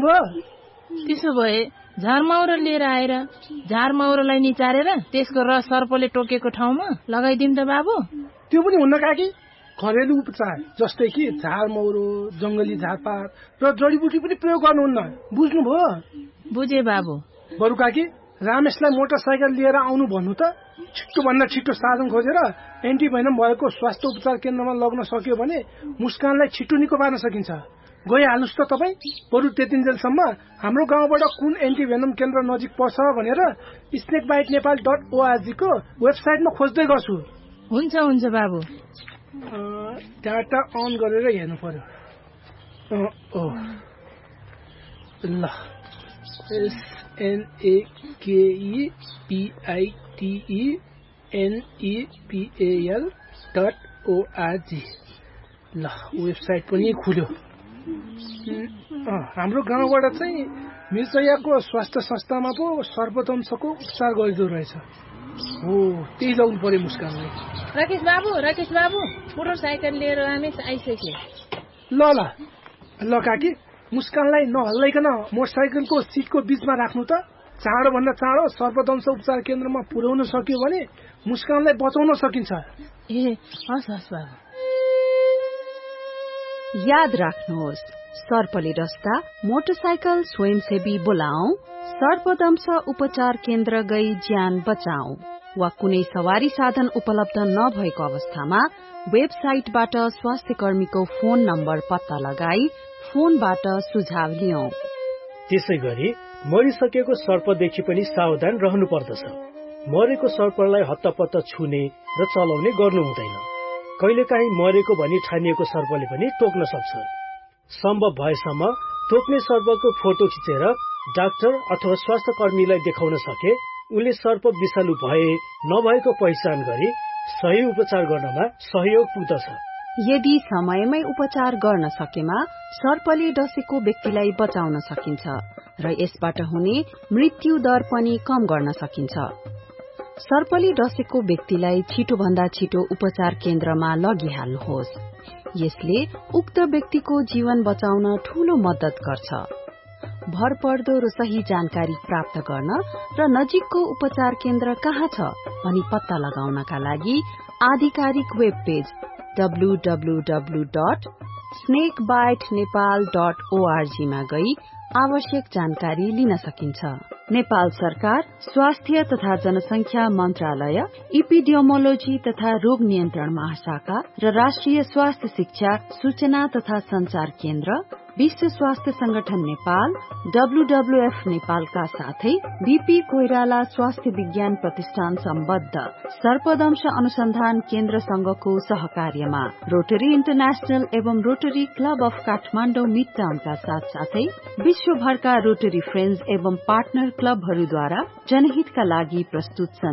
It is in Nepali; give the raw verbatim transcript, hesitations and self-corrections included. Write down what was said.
भयो? त्यसो भए झारमाउरो लिएर आएर झारमाउरोलाई निचारेर त्यसको रस सर्पले टोकेको ठाउँमा लगाइदिउँ त बाबु? त्यो पनि हुन्न काकी। घरेलु उपचार जस्तै कि झारमाउरो, जंगली झारपात र जडीबुटी पनि प्रयोग गर्नुहुन्न, बुझ्नुभयो? बुझे बाबु। बरु काकी रामेशलाई मोटरसाइकल लिएर आउनु भन्नु त। छिट्टो भन्दा छिट्टो साधन खोजेर एन्टी भेनम भएको स्वास्थ्य उपचार केन्द्रमा लग्न सक्यो भने मुस्कानलाई छिट्टो निको पार्न सकिन्छ। गइहाल्नुस् त तपाईँ। बरु त्यतिन्जेलसम्म हाम्रो गाउँबाट कुन एन्टी भेनम केन्द्र नजिक पर्छ भनेर snake bite Nepal dot ORG को वेबसाइटमा खोज्दै गर्छु। हुन्छ हुन्छ बाबु। डाटा अन गरेर हेर्नु पर्यो। ल एसएनएकेइपिआइटिई डट ओआरजी। ल वेबसाइट पनि खुल्यो। हाम्रो गाउँबाट चाहिँ मिर्चयाको स्वास्थ्य संस्थामा पो सर्पदंशको उपचार गरिदो रहेछ। हो त्यही जाउनु पर्यो मुस्कानलाई। राकेश बाबु राकेश बाबु मोटरसाइकल लिएर रमेश आइसक्यो। ल ल ल काकी मुस्कानलाई नहल्लाइकन मोटरसाइकलको सिटको बीचमा राख्नु त। चाँडो भन्दा चाँडो सर्पदंश उपचार केन्द्रमा पुर्याउन सक्यो भने मुस्कानलाई बचाउन सकिन्छ। ए हस् हस् बाबु। याद राख्नुहोस्, सर्पले डस्दा मोटरसाइकल स्वयंसेवी बोलाऊ, सर्पदंश उपचार केन्द्र गई ज्यान बचाऊ वा कुनै सवारी साधन उपलब्ध नभएको अवस्थामा वेबसाइटबाट स्वास्थ्य कर्मीको फोन नम्बर पत्ता लगाई फोनबाट सुझाव लियौं। त्यसै गरी मरिसकेको सर्पदेखि पनि सावधान रहनु पर्दछ। मरेको सर्पलाई हत्तपत्त छुने र चलाउने गर्नु हुँदैन। कहिलेकाहीँ मरेको भनी ठानिएको सर्पले पनि टोक्न सक्छ। सम्भव भएसम्म टोक्ने सर्पको फोटो खिचेर डाक्टर अथवा स्वास्थ्य कर्मीलाई देखाउन सके उनले सर्प विषालु भए नभएको पहिचान गरी सही उपचार गर्नमा सहयोग पुग्दछ। यदि समयमै उपचार गर्न सकेमा सर्पले डसेको व्यक्तिलाई बचाउन सकिन्छ र यसबाट हुने मृत्यु दर पनि कम गर्न सकिन्छ। सर्पले डसेको व्यक्तिलाई छिटो भन्दा छिटो उपचार केन्द्रमा लगिहाल्नुहोस्। यसले उक्त व्यक्तिको जीवन बचाउन ठूलो मद्दत गर्छ। भरपर्दो र सही जानकारी प्राप्त गर्न र नजिकको उपचार केन्द्र कहाँ छ भनी पत्ता लगाउनका लागि आधिकारिक web page W W W dot snake bite Nepal dot ORG मा गई आवश्यक जानकारी लिन सकिन्छ। नेपाल सरकार स्वास्थ्य तथा जनसंख्या मन्त्रालय, इपिडियोमोलोजी तथा रोग नियन्त्रण महाशाखा र राष्ट्रिय स्वास्थ्य शिक्षा सूचना तथा संचार केन्द्र, विश्व स्वास्थ्य संगठन नेपाल, डब्ल्यूडब्ल्यूएफ नेपालका साथै बीपी कोइराला स्वास्थ्य विज्ञान प्रतिष्ठान सम्बद्ध सर्पदंश अनुसन्धान केन्द्र संघको सहकार्यमा रोटरी इन्टरनेशनल एवं रोटरी क्लब अफ काठमाडौँ मिडटाउनका साथ साथै विश्वभरका रोटरी फ्रेन्ड्स एवं पार्टनर क्लबहरूद्वारा जनहितका लागि प्रस्तुत छन्।